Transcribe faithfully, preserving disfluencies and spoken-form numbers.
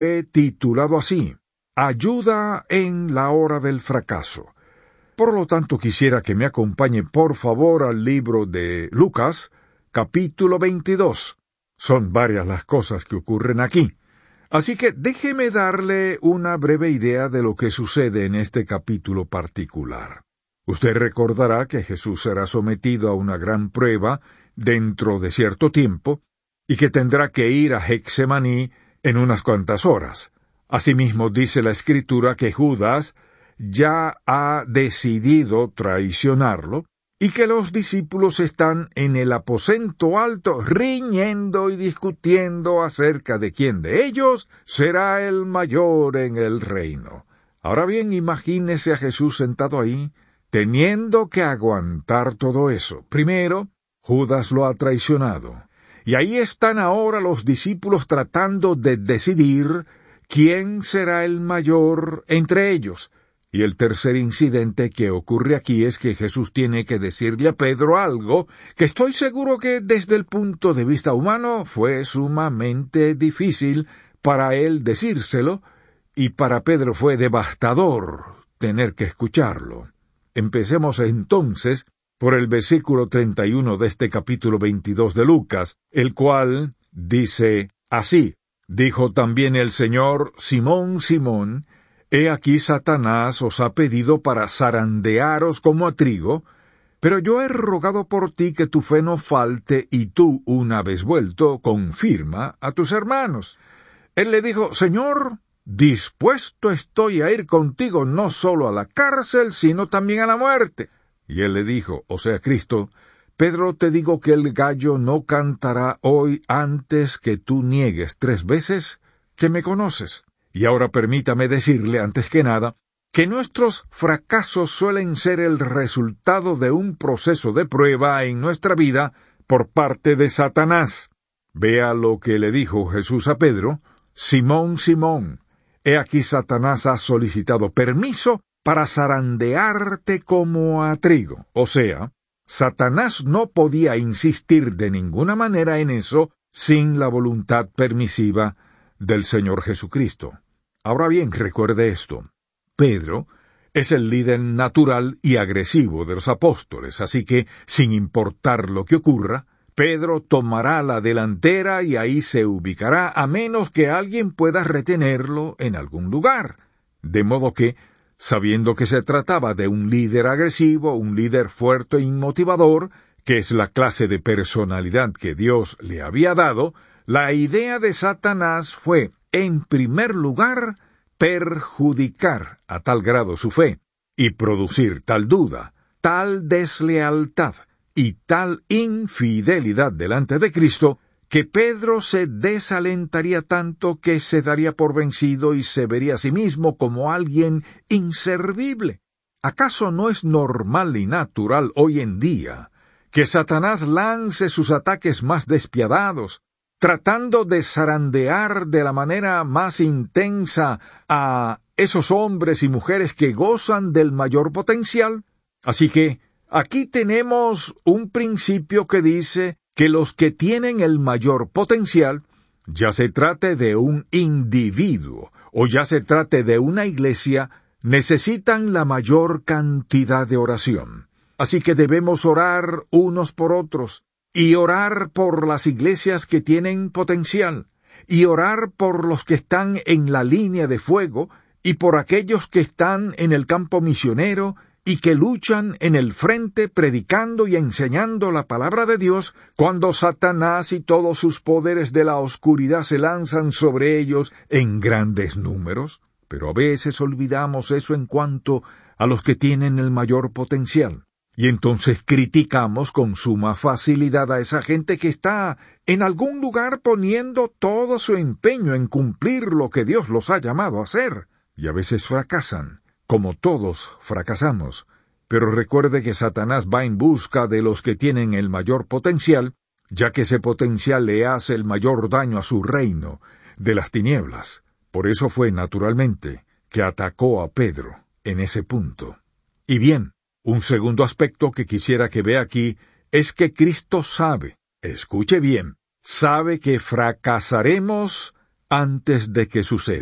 he titulado así: Ayuda en la hora del fracaso. Por lo tanto, quisiera que me acompañe por favor al libro de Lucas, capítulo veintidós. Son varias las cosas que ocurren aquí. Así que déjeme darle una breve idea de lo que sucede en este capítulo particular. Usted recordará que Jesús será sometido a una gran prueba dentro de cierto tiempo y que tendrá que ir a Getsemaní en unas cuantas horas. Asimismo dice la Escritura que Judas ya ha decidido traicionarlo y que los discípulos están en el aposento alto riñendo y discutiendo acerca de quién de ellos será el mayor en el reino. Ahora bien, imagínese a Jesús sentado ahí, teniendo que aguantar todo eso. Primero, Judas lo ha traicionado, y ahí están ahora los discípulos tratando de decidir quién será el mayor entre ellos. Y el tercer incidente que ocurre aquí es que Jesús tiene que decirle a Pedro algo que estoy seguro que desde el punto de vista humano fue sumamente difícil para él decírselo, y para Pedro fue devastador tener que escucharlo. Empecemos entonces por el versículo treinta y uno de este capítulo veintidós de Lucas, el cual dice así: Dijo también el Señor: Simón, Simón, he aquí Satanás os ha pedido para zarandearos como a trigo, pero yo he rogado por ti que tu fe no falte, y tú, una vez vuelto, confirma a tus hermanos. Él le dijo: Señor, dispuesto estoy a ir contigo no solo a la cárcel, sino también a la muerte. Y él le dijo, o sea Cristo: Pedro, te digo que el gallo no cantará hoy antes que tú niegues tres veces que me conoces. Y ahora permítame decirle, antes que nada, que nuestros fracasos suelen ser el resultado de un proceso de prueba en nuestra vida por parte de Satanás. Vea lo que le dijo Jesús a Pedro: Simón, Simón, he aquí Satanás ha solicitado permiso para zarandearte como a trigo. O sea, Satanás no podía insistir de ninguna manera en eso sin la voluntad permisiva del Señor Jesucristo. Ahora bien, recuerde esto: Pedro es el líder natural y agresivo de los apóstoles, así que, sin importar lo que ocurra, Pedro tomará la delantera y ahí se ubicará, a menos que alguien pueda retenerlo en algún lugar. De modo que, sabiendo que se trataba de un líder agresivo, un líder fuerte e inmotivador, que es la clase de personalidad que Dios le había dado, la idea de Satanás fue, en primer lugar, perjudicar a tal grado su fe, y producir tal duda, tal deslealtad y tal infidelidad delante de Cristo, que Pedro se desalentaría tanto que se daría por vencido y se vería a sí mismo como alguien inservible. ¿Acaso no es normal y natural hoy en día que Satanás lance sus ataques más despiadados, tratando de zarandear de la manera más intensa a esos hombres y mujeres que gozan del mayor potencial? Así que aquí tenemos un principio que dice que los que tienen el mayor potencial, ya se trate de un individuo o ya se trate de una iglesia, necesitan la mayor cantidad de oración. Así que debemos orar unos por otros, y orar por las iglesias que tienen potencial, y orar por los que están en la línea de fuego, y por aquellos que están en el campo misionero, y que luchan en el frente predicando y enseñando la palabra de Dios, cuando Satanás y todos sus poderes de la oscuridad se lanzan sobre ellos en grandes números. Pero a veces olvidamos eso en cuanto a los que tienen el mayor potencial. Y entonces criticamos con suma facilidad a esa gente que está en algún lugar poniendo todo su empeño en cumplir lo que Dios los ha llamado a hacer. Y a veces fracasan, como todos fracasamos. Pero recuerde que Satanás va en busca de los que tienen el mayor potencial, ya que ese potencial le hace el mayor daño a su reino de las tinieblas. Por eso fue, naturalmente, que atacó a Pedro en ese punto. Y bien, un segundo aspecto que quisiera que vea aquí es que Cristo sabe, escuche bien, sabe que fracasaremos antes de que suceda.